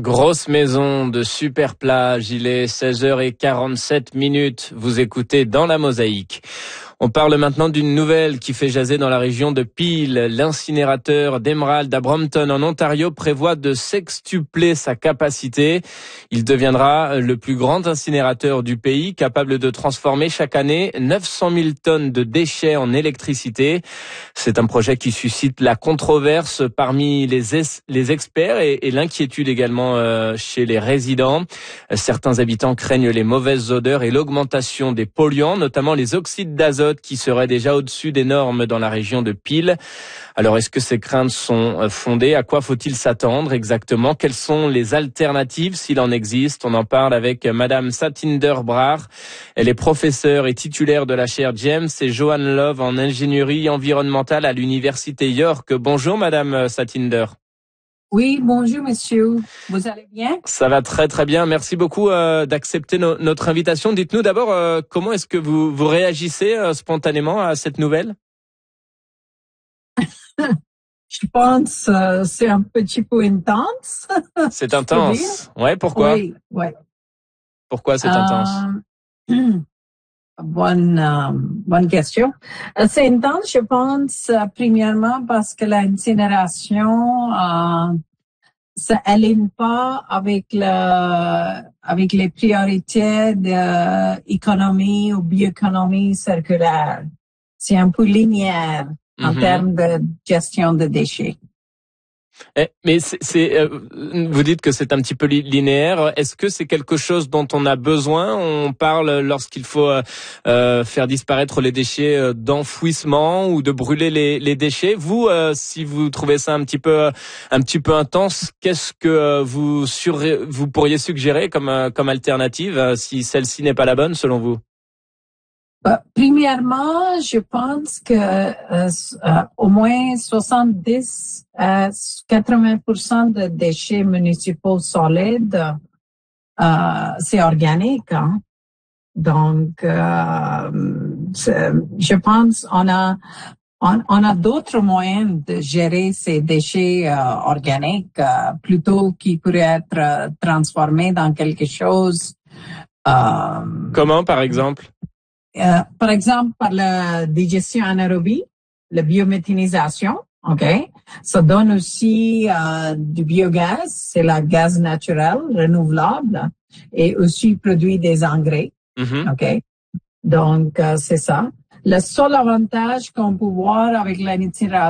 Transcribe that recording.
Grosse maison de super plage, il est 16h47. Vous écoutez Dans la Mosaïque. On parle maintenant d'une nouvelle qui fait jaser dans la région de Peel. L'incinérateur d'Emerald à Brompton en Ontario prévoit de sextupler sa capacité. Il deviendra le plus grand incinérateur du pays, capable de transformer chaque année 900 000 tonnes de déchets en électricité. C'est un projet qui suscite la controverse parmi les experts et l'inquiétude également chez les résidents. Certains habitants craignent les mauvaises odeurs et l'augmentation des polluants, notamment les oxydes d'azote qui seraient déjà au-dessus des normes dans la région de Peel. Alors, est-ce que ces craintes sont fondées? À quoi faut-il s'attendre exactement? Quelles sont les alternatives s'il en existe? On en parle avec Madame Satinder Brar. Elle est professeure et titulaire de la chaire James et Joanne Love en ingénierie environnementale à l'université York. Bonjour Madame Satinder. Oui, bonjour monsieur. Vous allez bien? Ça va très très bien. Merci beaucoup d'accepter notre invitation. Dites-nous d'abord comment est-ce que vous réagissez spontanément à cette nouvelle? Je pense c'est un petit peu intense. C'est intense. Ouais, pourquoi? Oui, ouais. Pourquoi c'est intense? Bonne question. C'est intense, je pense, premièrement parce que l'incinération ça aligne pas avec les priorités de économie ou bioéconomie circulaire. C'est un peu linéaire en termes de gestion de déchets. Mais vous dites que c'est un petit peu linéaire. Est-ce que c'est quelque chose dont on a besoin? On parle lorsqu'il faut faire disparaître les déchets d'enfouissement ou de brûler les déchets. Vous, si vous trouvez ça un petit peu intense, qu'est-ce que vous pourriez suggérer comme alternative si celle-ci n'est pas la bonne selon vous? Premièrement, je pense que au moins 70 à 80% de déchets municipaux solides, c'est organique. Hein? Donc, je pense on a d'autres moyens de gérer ces déchets organiques plutôt qui pourraient être transformés dans quelque chose. Comment, par exemple? Par exemple, par la digestion anaérobie, la biométhanisation, ok. Ça donne aussi du biogaz, c'est la gaz naturel renouvelable et aussi produit des engrais, ok. Donc c'est ça. Le seul avantage qu'on peut voir avec l'incinération